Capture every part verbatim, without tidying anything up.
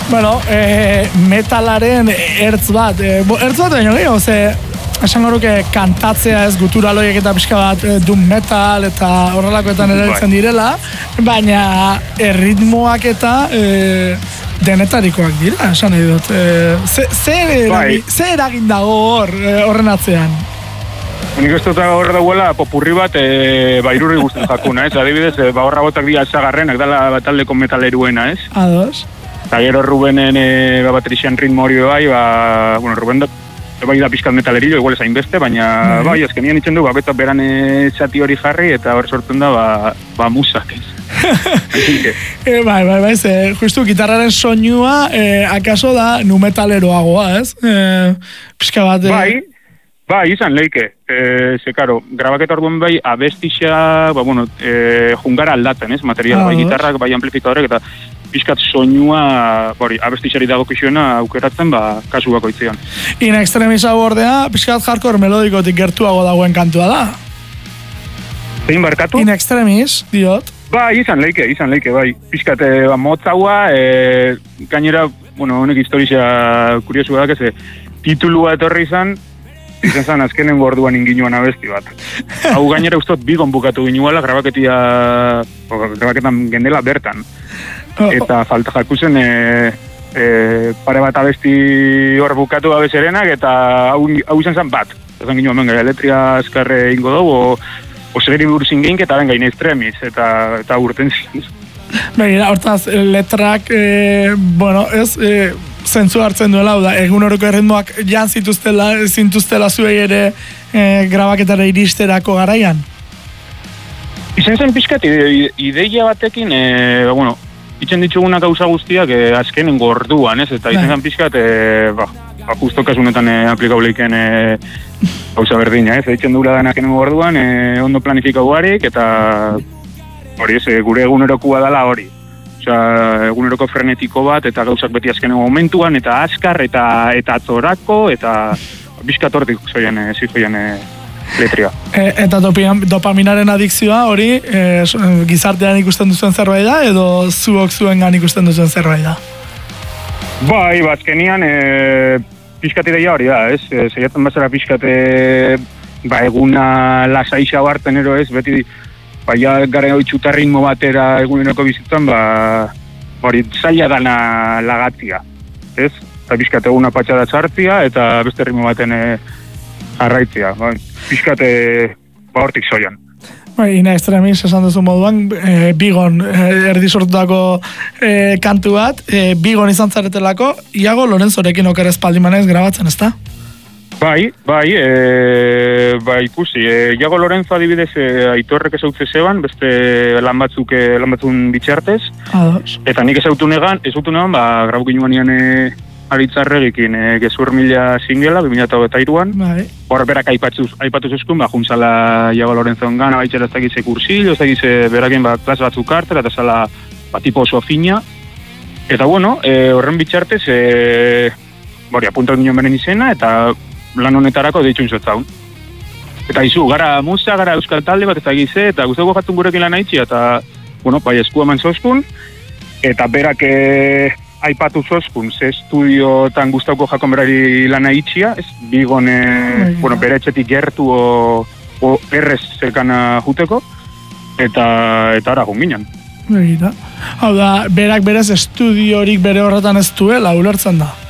Bueno, eh, metalaren ertz bat, eh, bo, ertz bat baino gehiago, ze esan goruke kantatzea ez guturaloiek eta pixka bat eh, doom metal eta horrelakoetan erabiltzen direla, baina erritmoak eta eh, denetarikoak dira, esan nahi dut. Eh, ze, ze, eragin, ze eragin dago hor eh, horren atzean? Nik ez dut horre dagoela popurri bat e, ba, irurri guztien jakuna, ez? Adibidez, e, ba, horra botak dira alzagarrenak, dala taldeko metaleruena, ez? Ados. Eta gero Rubenen e, ba, baterixian ritmo hori bai, ba, bueno, Ruben da, bai da pizkat metalerillo, igual ez hainbeste, baina, mm. bai, azkenian itzen du, ba, beta beran zati hori jarri, eta hor sortzen da, ba, ba musak, ez? e, bai, bai, bai, ze, justu gitarraren soinua, e, akaso da, nu metaleroagoa, ez? E, pizka bat... E... Bai, bai, izan leike, e, ze, karo, grabaketa orduan bai, abestixa, ba, bueno, e, jungara aldatzen, ez? Material, ah, bai, gitarrak, bai, amplifikadorek, eta pizkat soinua, bori, abestixari dago kixuena aukeratzen, ba, kasu bakoitzean. In extremis hau ordea, pizkat hardcore melodikotik gertuago dagoen kantua da? Zein barkatu? In extremis, diot. Ba, izan leike, izan leike, bai. Pizkat, e, ba, motzaua, e, gainera, bueno, honek historia kuriosua da, que titulua etorri izan, izan zan azkenen gorduan inginuan abesti bat. Hau gainera ustot bigon bukatu ginuela, grabaketia, grabaketan gendela bertan. Eta falta jakuzen e, e, pare bat abesti hor bukatu abeserenak, eta hau, hau izan zen bat. Ezan gino, venga, eletria azkarre ingo dugu, o, o segeri buruz ingeink, eta venga, ine extremis, eta, eta urten zin. Begira, hortaz, letrak, e, bueno, ez, e, zentzu hartzen duela, da, egun horoko erritmoak jan zituztela, zintuztela zuei ere e, grabaketara iristerako garaian? Izen zen pixkat, ide, ideia batekin, e, bueno, itzen dituguna gauza guztiak eh, azkenen gorduan, ez? Eta izen zen pixkat, eh, ba, ba, justo kasunetan eh, aplikauleiken eh, gauza berdina, ez? Itzen dugula denak enen gorduan, eh, ondo planifikau harik, eta hori ez, gure egunerokua dela hori. Osea, eguneroko frenetiko bat, eta gauzak beti azkenen momentuan, eta azkar, eta eta atzorako, eta pixkat hortik zoien, eh, zizoien, eh, letria. E, eta dopian, dopaminaren adikzioa hori e, gizartean ikusten duzuen zerbait da edo zuok zuengan ikusten duzuen zerbait da? Bai, bazkenian e, pixkat ideia hori da, ez? E, Zeiatzen bazara pixkat e, ba, eguna lasaixa hartzen ero ez, beti ba, ja, garen hori txutarritmo batera eguneroko bizitzan, ba, hori zaila dana lagatzia, ez? Eta pixkat eguna patxada txartzia eta beste ritmo baten e, arraitzia, bai. Pizkate ba hortik zoian. Bai, ina extremis esan duzu moduan, e, bigon e, erdi sortutako e, kantu bat, e, bigon izan zaretelako, Iago Lorenzorekin oker espaldimanez grabatzen, ezta? Bai, bai, e, bai ikusi, e, Iago Lorenzo adibidez e, aitorrek ezautze zeban, beste lan batzuk e, lan batzun bitxartez, Ados. Eta nik ezautu negan, ezautu negan, ba, grabuk inuanian e, Aritzarregikin e, gezur mila singela, bi mila eta hiruan. Bai. Hor berak aipatuz, aipatuz eskun, ba, juntzala Iago Lorenzo gana, baitxera ez dakize kursil, ez dakize berakin ba, klas batzuk hartera, eta zala ba, tipo oso fina. Eta bueno, e, horren bitxartez, e, bori, apuntat ginen beren izena, eta lan honetarako deitxun zotzaun. Eta izu, gara musa, gara euskal talde bat, ez dakize, eta guztako jatun gurekin lan haitxi, eta, bueno, bai, esku eman zozkun, eta berak e, aipatu zozkun, ze estudiotan guztauko jakon berari lana itxia, ez, bigon, e, bueno, bere etxetik gertu o, o errez zekana juteko, eta, eta ara gunginen. Begira. Hau da, berak berez estudiorik bere horretan ez duela, ulertzen da.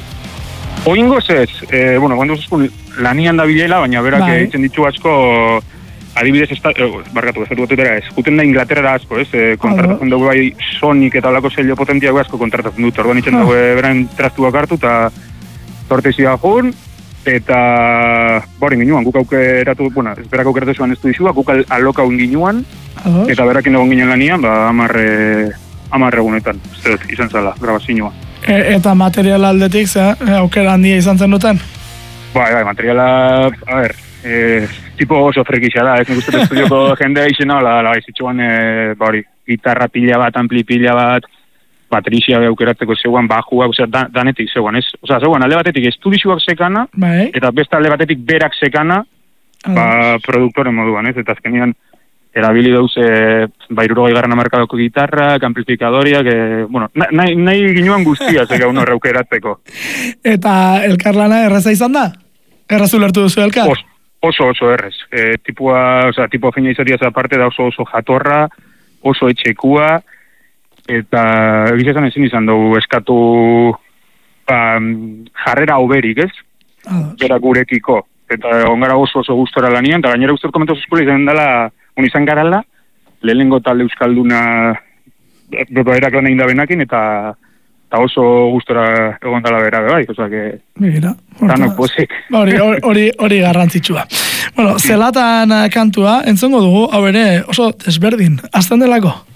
Oingoz ez, e, bueno, guandu zozkun lanian da bilela, baina berak bai. Eitzen ditu asko, adibidez, esta, eh, barkatu, ez dut bera ez, juten da Inglaterra asko, ez, eh, kontratatzen dugu bai Sonic eta olako sello potentiago asko kontratatzen dut, orduan itzen dugu beran trastuak hartu eta tortezia jun, eta bori ginuan, guk aukeratu, bueno, ez berak aukeratu zuan ez du izua, guk alokau ginuan, eta berakin egon ginen lanian, ba, amarre, amarre egunetan, ez dut, izan zala, grabazioa. E, eta material aldetik, ze, aukera handia izan zen duten? Bai, bai, materiala, a ber, eh, tipo oso frekisa da, ez nik uste estudioko jendea izena, la, la izitxuan, e, ba hori, gitarra pila bat, ampli pila bat, bateria aukeratzeko zeuan, bajuak, osea, da, danetik zeuan, ez? Osea, zeuan, alde batetik estudizuak sekana, bai. Eta beste alde batetik berak sekana, ba, produktore moduan, ez? Eta azkenian, erabili dauz, e, bairuro gaigarren amarkadoko gitarrak, amplifikadoriak, e, bueno, nahi, nahi ginoan guztia, zeka uno erraukeratzeko. Eta elkarlana erreza izan da? Errazu lertu duzu elkar? Os, oso, oso errez. E, tipua, oza, tipua fina izatea aparte da oso oso jatorra, oso etxekua, eta egizazan ezin izan dugu eskatu ba, jarrera oberik, ez? Ah, Bera gurekiko. Eta ongara oso oso gustora lanian, eta gainera guztor komentaz eskola izan dela, un izan garala, lehenengo talde euskalduna berak lan egin da benakin, eta, eta oso gustora egon dela bera, bai, oza, que... Mira, tanok pozik. Hori, hori, hori garrantzitsua. Bueno, zelatan kantua, entzongo dugu, hau ere, oso desberdin, azten delako.